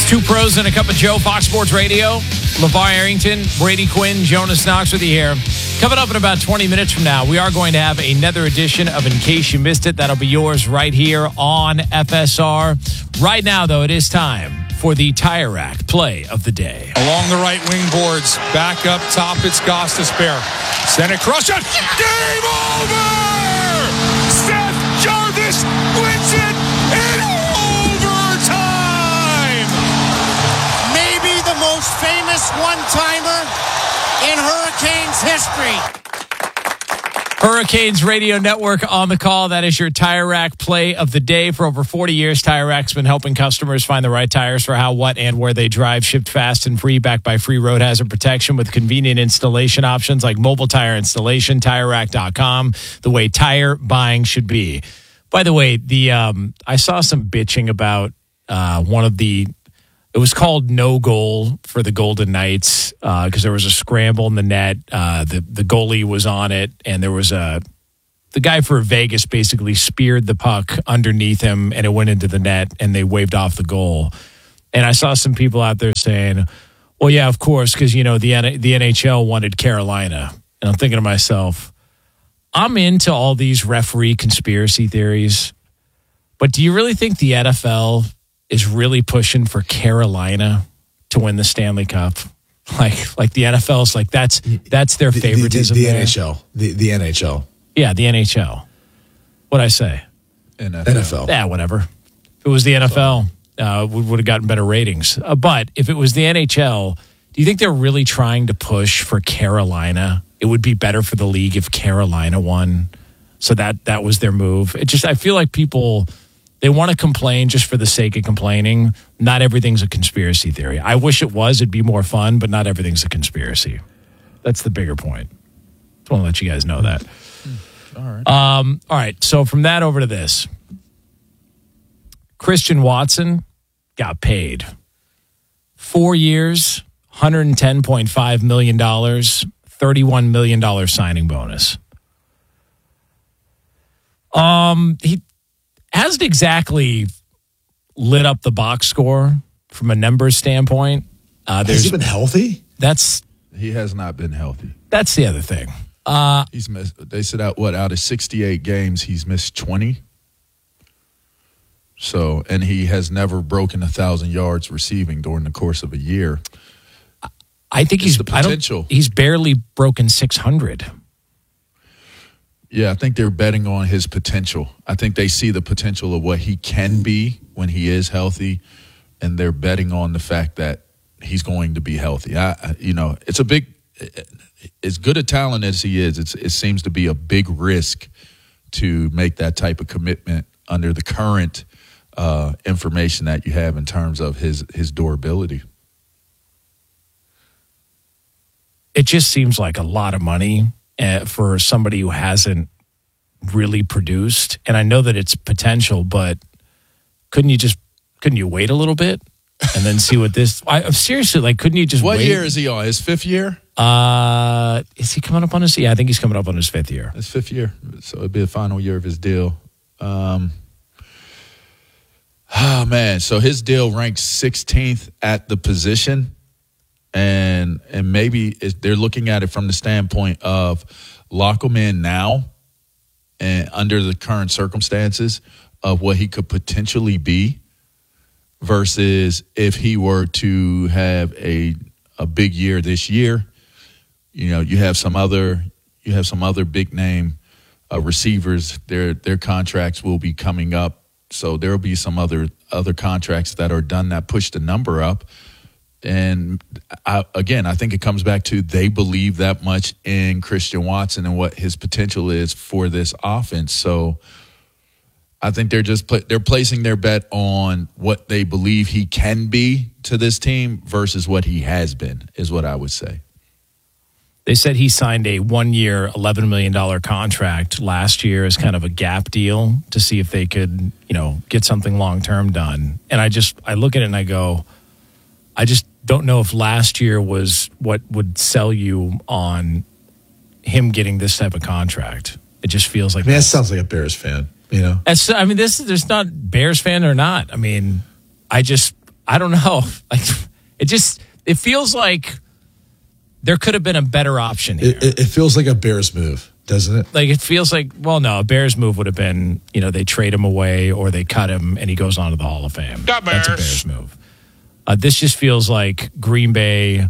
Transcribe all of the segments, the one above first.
It's Two Pros and a Cup of Joe, Fox Sports Radio. LeVar Arrington, Brady Quinn, Jonas Knox with you here. Coming up in about 20 minutes from now, we are going to have another edition of In Case You Missed It. That'll be yours right here on FSR. Right now, though, it is time for the Tire Rack Play of the Day. Along the right wing boards, back up top, it's Gostisbehere. Send it cross shot. Game over! Seth Jarvis wins it in overtime! Maybe the most famous one-timer in Hurricanes history. Hurricanes Radio Network on the call. That is your Tire Rack Play of the Day. For over 40 years, Tire Rack's been helping customers find the right tires for how, what, and where they drive. Shipped fast and free, backed by free road hazard protection with convenient installation options like mobile tire installation, TireRack.com, the way tire buying should be. By the way, I saw some bitching about one of the... It was called No Goal for the Golden Knights because there was a scramble in the net. The goalie was on it, and there was the guy for Vegas basically speared the puck underneath him, and it went into the net, and they waved off the goal. And I saw some people out there saying, well, yeah, of course, because, the NHL wanted Carolina. And I'm thinking to myself, I'm into all these referee conspiracy theories, but do you really think the NFL is really pushing for Carolina to win the Stanley Cup? Like the NFL's like that's their favoritism. The NHL. The NHL. Yeah, the NHL. What'd I say? NFL. Yeah, whatever. If it was the NFL, we would have gotten better ratings. But if it was the NHL, do you think they're really trying to push for Carolina? It would be better for the league if Carolina won. So that was their move. I feel like people... They want to complain just for the sake of complaining. Not everything's a conspiracy theory. I wish it was. It'd be more fun, but not everything's a conspiracy. That's the bigger point. Just want to let you guys know that. All right. All right. So from that over to this. Christian Watson got paid. 4 years, $110.5 million, $31 million signing bonus. He hasn't exactly lit up the box score from a numbers standpoint. Has he been healthy? He has not been healthy. That's the other thing. He's missed. They said out of 68 games, he's missed 20. So, and he has never broken 1,000 yards receiving during the course of a year. I think the potential. He's barely broken 600. Yeah, I think they're betting on his potential. I think they see the potential of what he can be when he is healthy, and they're betting on the fact that he's going to be healthy. It's a big, as good a talent as he is, it seems to be a big risk to make that type of commitment under the current information that you have in terms of his durability. It just seems like a lot of money for somebody who hasn't really produced. And I know that it's potential, but couldn't you wait a little bit and then see what this... seriously, couldn't you just wait? What year is he on? His fifth year? Is he coming up on his... Yeah, I think he's coming up on his fifth year. His fifth year. So it'd be the final year of his deal. Oh, man. So his deal ranks 16th at the position. And maybe they're looking at it from the standpoint of lock him in now and under the current circumstances of what he could potentially be versus if he were to have a big year this year. You have some other big name receivers. Their contracts will be coming up, so there will be some other contracts that are done that push the number up. And I think it comes back to they believe that much in Christian Watson and what his potential is for this offense. So I think they're placing their bet on what they believe he can be to this team versus what he has been, is what I would say. They said he signed a 1-year, $11 million contract last year as kind of a gap deal to see if they could, get something long-term done. And I look at it and I go, I just don't know if last year was what would sell you on him getting this type of contract. It just feels like that sounds like a Bears fan, There's not Bears fan or not. I don't know. Like it feels like there could have been a better option here. It feels like a Bears move, doesn't it? Like it feels like, well, no, a Bears move would have been, they trade him away or they cut him and he goes on to the Hall of Fame. That's a Bears move. This just feels like Green Bay,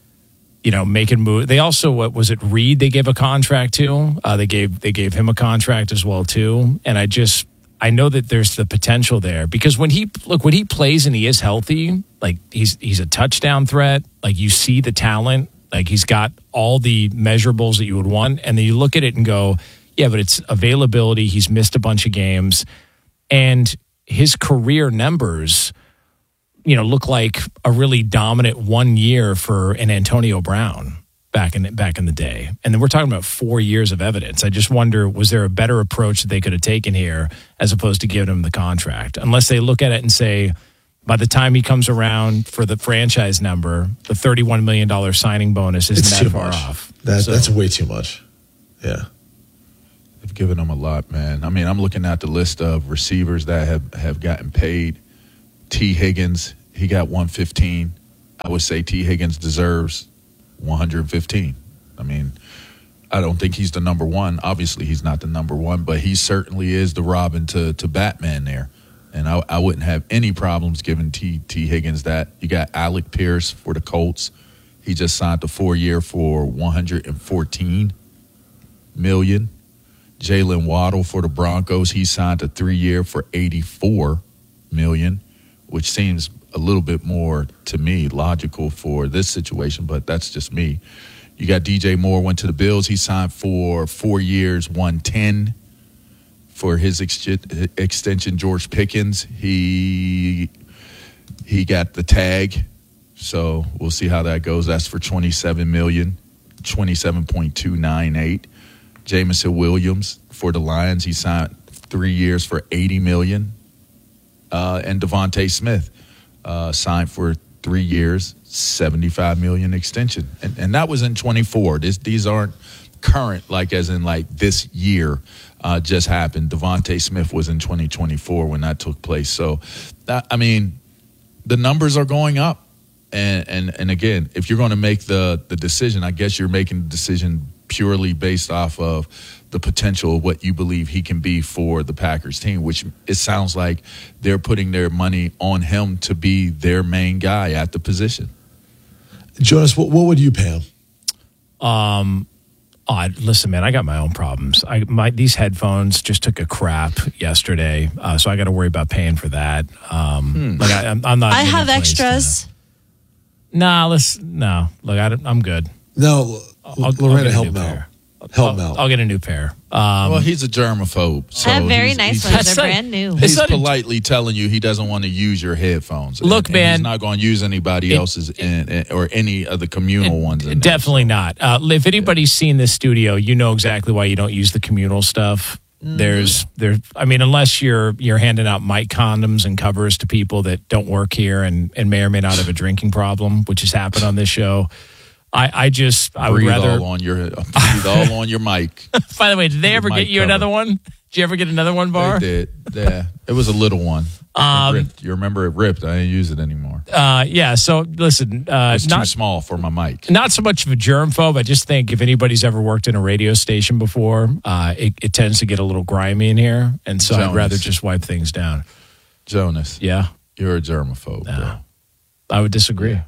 making move. They also, what was it, Reed? They gave a contract to. They gave him a contract as well too. And I know that there's the potential there because when he plays and he is healthy, like he's a touchdown threat. Like you see the talent. Like he's got all the measurables that you would want. And then you look at it and go, yeah, but it's availability. He's missed a bunch of games. And his career numbers, look like a really dominant 1 year for an Antonio Brown back in the day. And then we're talking about 4 years of evidence. I just wonder, was there a better approach that they could have taken here as opposed to giving him the contract? Unless they look at it and say, by the time he comes around for the franchise number, the $31 million signing bonus isn't that far off. That's way too much. Yeah. They've given him a lot, man. I mean, I'm looking at the list of receivers that have gotten paid. T. Higgins, he got $115. I would say T. Higgins deserves $115. I mean, I don't think he's the number one. Obviously, he's not the number one, but he certainly is the Robin to Batman there. And I wouldn't have any problems giving T. Higgins that. You got Alec Pierce for the Colts. He just signed a 4-year for $114 million. Jalen Waddle for the Broncos. He signed a 3-year for $84 million, which seems a little bit more, to me, logical for this situation, but that's just me. You got DJ Moore went to the Bills. He signed for 4 years, $110. For his extension, George Pickens, he got the tag, so we'll see how that goes. That's for $27 million, $27.298. Jameson Williams for the Lions, he signed 3 years for $80 million. And Devontae Smith signed for 3 years, $75 million extension, and that was in 24. These aren't current, like as in like this year. Just happened. Devontae Smith was in 2024 when that took place. So, I mean, the numbers are going up. And again, if you're going to make the decision, I guess you're making the decision purely based off of the potential of what you believe he can be for the Packers team, which it sounds like they're putting their money on him to be their main guy at the position. Jonas, what would you pay him? Listen, man, I got my own problems. These headphones just took a crap yesterday, so I got to worry about paying for that. I'm not. I have extras. No. Look, I'm good. No, Lorena, help him out. Help him out. I'll get a new pair. Well, he's a germaphobe. So I have very nice ones. They're brand new. He's politely telling you he doesn't want to use your headphones. Look, man. He's not going to use anybody else's or any of the communal ones. Definitely not. If anybody's seen this studio, you know exactly why you don't use the communal stuff. Unless you're handing out mic condoms and covers to people that don't work here and may or may not have a drinking problem, which has happened on this show. I would rather breathe all on your mic. By the way, did they ever get you another one? Did you ever get another one, Bar? They did. Yeah, it was a little one. You remember it ripped? I didn't use it anymore. Yeah. So listen, it's too small for my mic. Not so much of a germphobe. I just think if anybody's ever worked in a radio station before, it tends to get a little grimy in here, and so I'd rather just wipe things down. Jonas, yeah, you're a germaphobe. Bro. I would disagree. Yeah.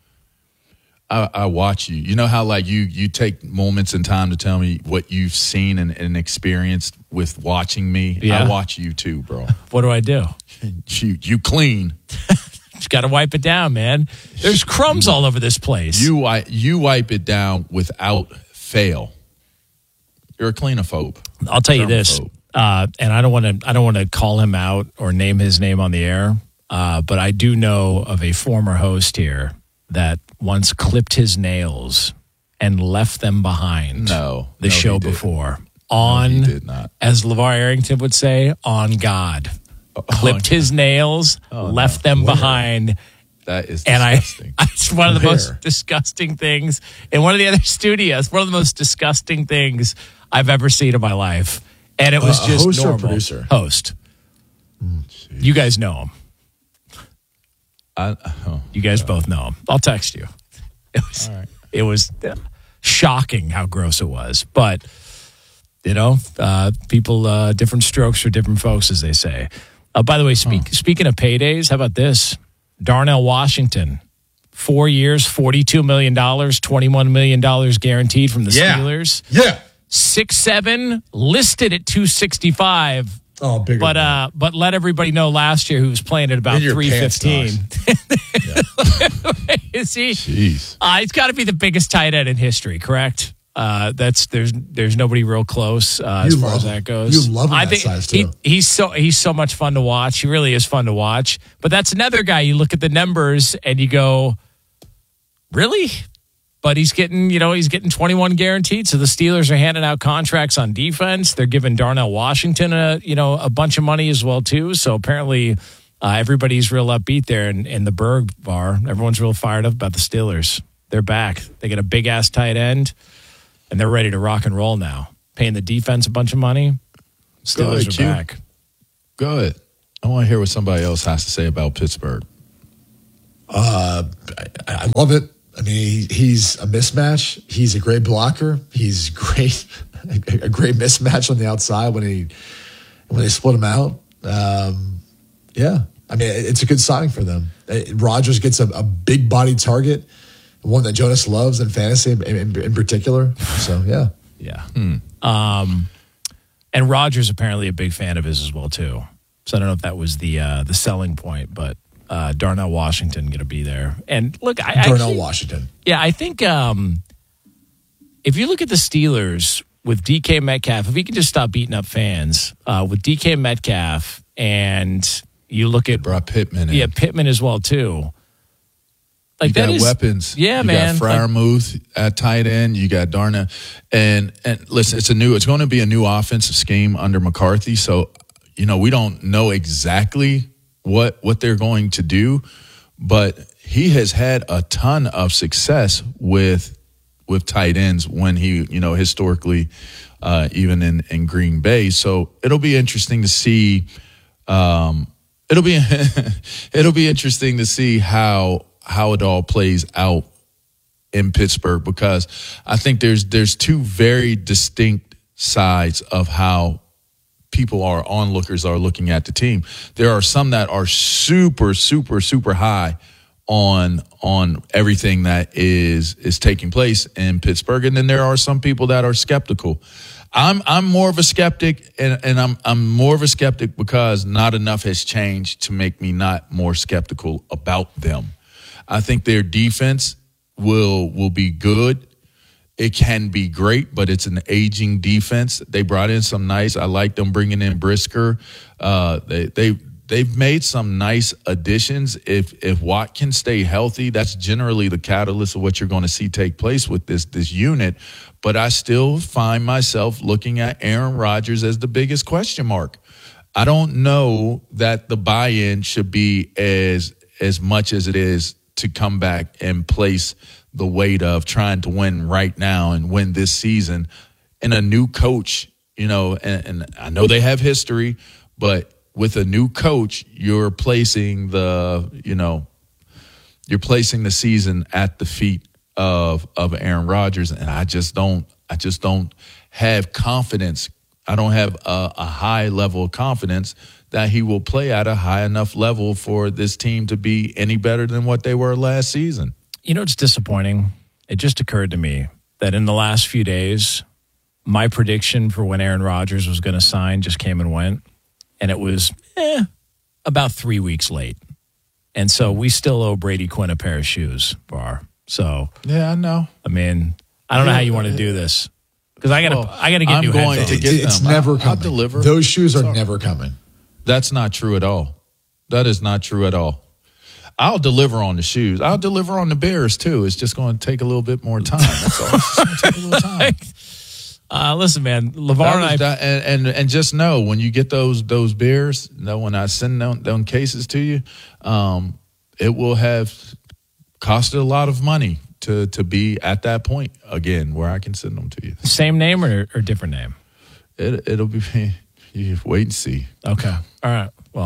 I watch you. You know how like you take moments in time to tell me what you've seen and experienced with watching me. Yeah. I watch you too, bro. What do I do? You clean. Just got to wipe it down, man. There's crumbs all over this place. You wipe it down without fail. You're a cleanophobe. I'll tell you this, and I don't want to call him out or name his name on the air, but I do know of a former host here that once clipped his nails and left them behind the show before. He did not. As LeVar Arrington would say, on God. Clipped his nails, left them behind. That is disgusting. And it's one of the most disgusting things in one of the other studios, one of the most disgusting things I've ever seen in my life. And it was just host normal. Or producer? Host. You guys know him. You guys both know him. I'll text you. It was shocking how gross it was. But, people, different strokes for different folks, as they say. By the way, speaking of paydays, how about this? Darnell Washington, 4 years, $42 million, $21 million guaranteed from the Steelers. Yeah. 6'7", listed at 265. Oh, bigger. But let everybody know last year he was playing at about 315. Is he? Jeez. He's got to be the biggest tight end in history, correct? There's nobody real close as far as that goes. You love him that size too. He's so much fun to watch. He really is fun to watch. But that's another guy. You look at the numbers and you go, really? But he's getting 21 guaranteed. So the Steelers are handing out contracts on defense. They're giving Darnell Washington a bunch of money as well too. So apparently everybody's real upbeat there in the Berg bar. Everyone's real fired up about the Steelers. They're back. They get a big ass tight end, and they're ready to rock and roll now. Paying the defense a bunch of money. Steelers are back. Good. I want to hear what somebody else has to say about Pittsburgh. I love it. I mean, he's a mismatch. He's a great blocker. He's great, a great mismatch on the outside when they split him out. Yeah, I mean, it's a good signing for them. Rodgers gets a big body target, one that Jonas loves in fantasy in particular. So yeah. And Rodgers apparently a big fan of his as well too. So I don't know if that was the selling point, but. Darnell Washington going to be there. And look, Darnell Washington. Yeah, I think if you look at the Steelers with DK Metcalf, if he can just stop beating up fans, with DK Metcalf, and you look at brought Pittman in. Yeah, Pittman as well too. Like you got weapons. Yeah, you man. You got Freiermuth at tight end. You got Darnell. And listen, it's going to be a new offensive scheme under McCarthy. So, we don't know exactly what they're going to do, but he has had a ton of success with tight ends when he, historically, even in Green Bay. So it'll be interesting to see. It'll be interesting to see how it all plays out in Pittsburgh, because I think there's two very distinct sides of how onlookers are looking at the team. There are some that are super, super, super high on everything that is taking place in Pittsburgh, and then there are some people that are skeptical. I'm more of a skeptic, and I'm more of a skeptic because not enough has changed to make me not more skeptical about them. I think their defense will be good. It can be great, but it's an aging defense. They brought in some nice. I like them bringing in Brisker. They've made some nice additions. If Watt can stay healthy, that's generally the catalyst of what you're going to see take place with this unit. But I still find myself looking at Aaron Rodgers as the biggest question mark. I don't know that the buy-in should be as much as it is to come back and place the weight of trying to win right now and win this season, and a new coach, and I know they have history, but with a new coach, you're placing the season at the feet of Aaron Rodgers, and I just don't have confidence. I don't have a high level of confidence that he will play at a high enough level for this team to be any better than what they were last season. It's disappointing. It just occurred to me that in the last few days, my prediction for when Aaron Rodgers was going to sign just came and went. And it was about 3 weeks late. And so we still owe Brady Quinn a pair of shoes, Bar. So yeah, I know. I mean, I don't know how you want to do this, because I gotta get new headphones. It's never coming. I'll deliver. Those shoes are never coming. That's not true at all. That is not true at all. I'll deliver on the shoes. I'll deliver on the Bears too. It's just going to take a little bit more time. That's all. It's going to take a little time. Listen, man, LeVar and just know when you get those Bears, when I send them cases to you, it will have costed a lot of money to be at that point again where I can send them to you. Same name or different name? It'll be. You wait and see. Okay. All right. Well,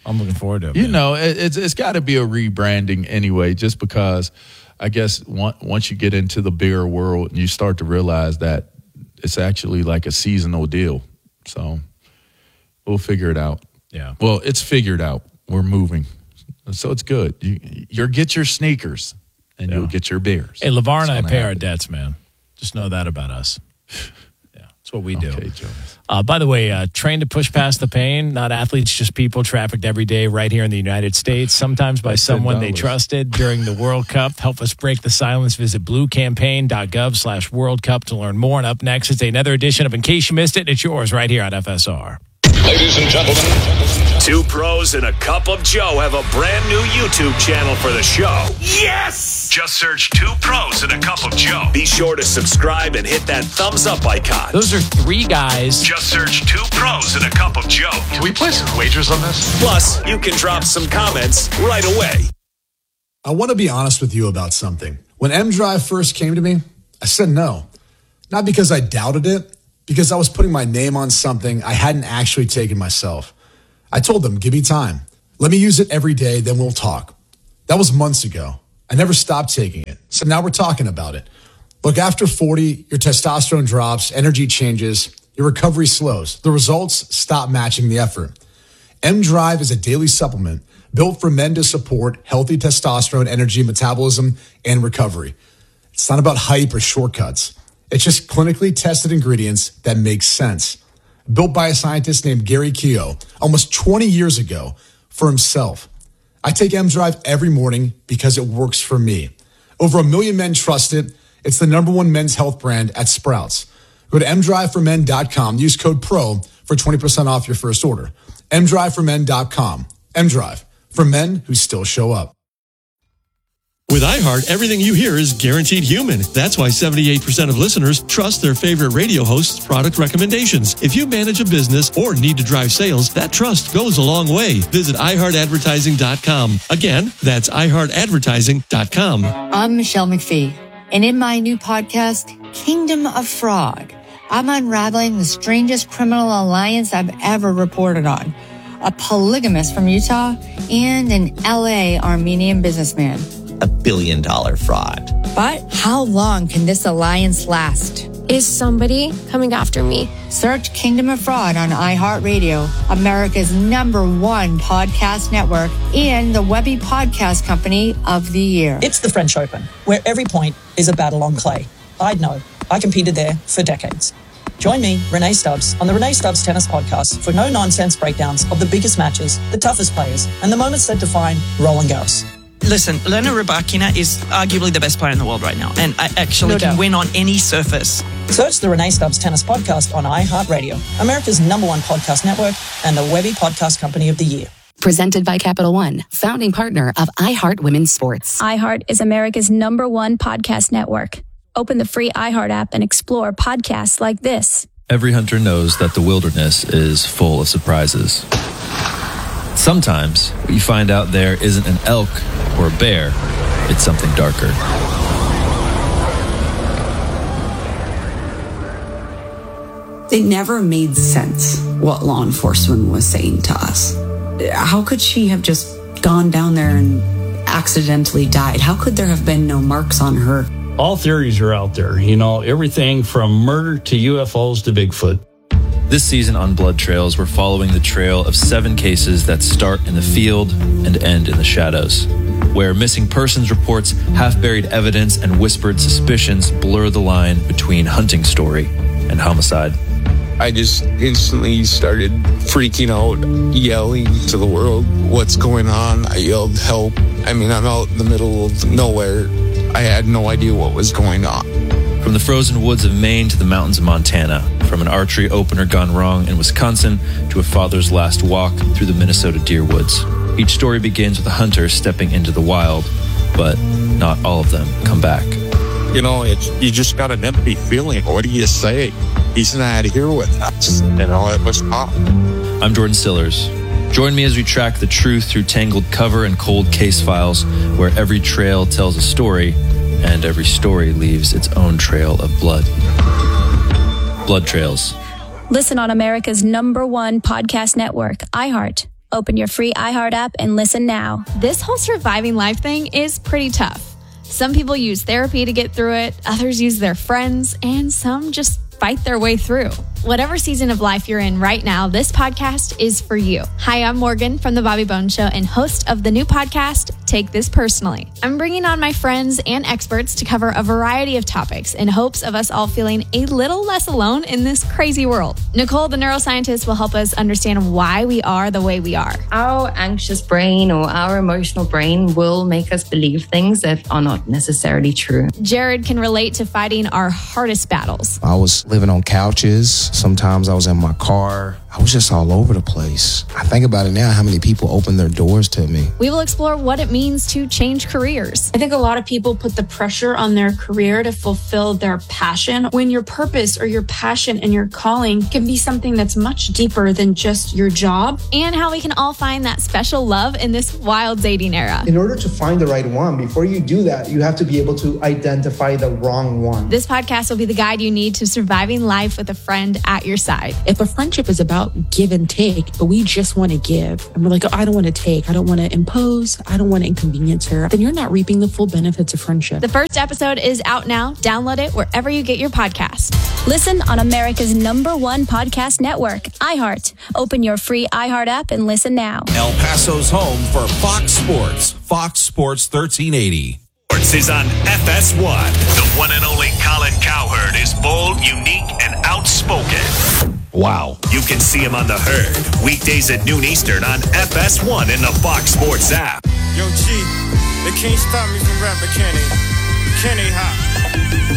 I'm looking forward to it. You know, it's got to be a rebranding anyway, just because I guess once you get into the bigger world, you start to realize that it's actually like a seasonal deal. So we'll figure it out. Yeah. Well, it's figured out. We're moving. So it's good. You'll get your sneakers and you'll get your beers. Hey, LeVar and I pay our debts, man. Just know that about us. Yeah, that's what we do. Okay, Jonas. By the way, trained to push past the pain, not athletes, just people trafficked every day right here in the United States, sometimes by someone they trusted during the World Cup. Help us break the silence. Visit bluecampaign.gov/World Cup to learn more. And up next is another edition of In Case You Missed It. It's yours right here on FSR. Ladies and gentlemen, Two Pros and a Cup of Joe have a brand new YouTube channel for the show. Yes! Just search Two Pros and a Cup of Joe. Be sure to subscribe and hit that thumbs up icon. Those are three guys. Just search Two Pros and a Cup of Joe. Can we place some wagers on this? Plus, you can drop some comments right away. I want to be honest with you about something. When M-Drive first came to me, I said no. Not because I doubted it, because I was putting my name on something I hadn't actually taken myself. I told them, give me time. Let me use it every day, then we'll talk. That was months ago. I never stopped taking it. So now we're talking about it. Look, after 40, your testosterone drops, energy changes, your recovery slows. The results stop matching the effort. M-Drive is a daily supplement built for men to support healthy testosterone, energy, metabolism, and recovery. It's not about hype or shortcuts. It's just clinically tested ingredients that make sense. Built by a scientist named Gary Keogh almost 20 years ago for himself. I take M-Drive every morning because it works for me. Over 1 million men trust it. It's the #1 men's health brand at Sprouts. Go to mdriveformen.com. Use code PRO for 20% off your first order. mdriveformen.com. M-Drive, for men who still show up. With iHeart, everything you hear is guaranteed human. That's why 78% of listeners trust their favorite radio host's product recommendations. If you manage a business or need to drive sales, that trust goes a long way. Visit iHeartAdvertising.com. Again, that's iHeartAdvertising.com. I'm Michelle McPhee, and in my new podcast, Kingdom of Fraud, I'm unraveling the strangest criminal alliance I've ever reported on. A polygamist from Utah and an LA Armenian businessman. $1 billion fraud. But how long can this alliance last? Is somebody coming after me? Search Kingdom of Fraud on iHeartRadio, America's #1 podcast network, and the Webby Podcast Company of the Year. It's the French Open, where every point is a battle on clay. I'd know. I competed there for decades. Join me, Renee Stubbs, on the Renee Stubbs Tennis Podcast for no-nonsense breakdowns of the biggest matches, the toughest players, and the moments that define Roland Garros. Listen, Elena Rybakina is arguably the best player in the world right now, and I actually can win on any surface. Search the Renee Stubbs Tennis Podcast on iHeartRadio, America's #1 podcast network, and the Webby Podcast Company of the Year. Presented by Capital One, founding partner of iHeart Women's Sports. iHeart is America's #1 podcast network. Open the free iHeart app and explore podcasts like this. Every hunter knows that the wilderness is full of surprises. Sometimes what you find out there isn't an elk or a bear, it's something darker. It never made sense what law enforcement was saying to us. How could she have just gone down there and accidentally died? How could there have been no marks on her? All theories are out there, you know, everything from murder to UFOs to Bigfoot. This season on Blood Trails, we're following the trail of 7 cases that start in the field and end in the shadows, where missing persons reports, half-buried evidence, and whispered suspicions blur the line between hunting story and homicide. I just instantly started freaking out, yelling to the world, what's going on? I yelled, help. I mean, I'm out in the middle of nowhere. I had no idea what was going on. From the frozen woods of Maine to the mountains of Montana, from an archery opener gone wrong in Wisconsin to a father's last walk through the Minnesota deer woods. Each story begins with a hunter stepping into the wild, but not all of them come back. You know, you just got an empty feeling. What do you say? He's not here with us. You know, it was tough. I'm Jordan Stillers. Join me as we track the truth through tangled cover and cold case files, where every trail tells a story, and every story leaves its own trail of blood. Blood Trails. Listen on America's #1 podcast network, iHeart. Open your free iHeart app and listen now. This whole surviving life thing is pretty tough. Some people use therapy to get through it, others use their friends, and some just fight their way through. Whatever season of life you're in right now, this podcast is for you. Hi, I'm Morgan from The Bobby Bones Show and host of the new podcast, Take This Personally. I'm bringing on my friends and experts to cover a variety of topics in hopes of us all feeling a little less alone in this crazy world. Nicole, the neuroscientist, will help us understand why we are the way we are. Our anxious brain or our emotional brain will make us believe things that are not necessarily true. Jared can relate to fighting our hardest battles. I was living on couches. Sometimes I was in my car. I was just all over the place. I think about it now, how many people opened their doors to me. We will explore what it means to change careers. I think a lot of people put the pressure on their career to fulfill their passion, when your purpose or your passion and your calling can be something that's much deeper than just your job. And how we can all find that special love in this wild dating era. In order to find the right one, before you do that, you have to be able to identify the wrong one. This podcast will be the guide you need to surviving life with a friend at your side. If a friendship is about give and take, but we just want to give, and we're like, oh, I don't want to take, I don't want to impose, I don't want to inconvenience her, then you're not reaping the full benefits of friendship. The first episode is out now. Download it wherever you get your podcast. Listen on America's /1 podcast network, iHeart. Open your free iHeart app and listen now. El Paso's home for Fox Sports, Fox Sports 1380. Is on FS1. The one and only Colin Cowherd is bold, unique, and outspoken. Wow. You can see him on The Herd, weekdays at noon Eastern on FS1 and the Fox Sports app. Yo, G, they can't stop me from rapping Kenny. Kenny hot.